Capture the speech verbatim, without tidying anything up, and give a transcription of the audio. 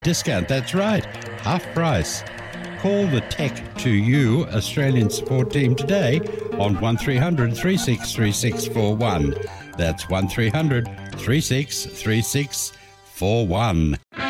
Discount, that's right. Half price. Call the Tech to You Australian support team today on one three hundred, three six three six four one. That's one three hundred, three six three six four one.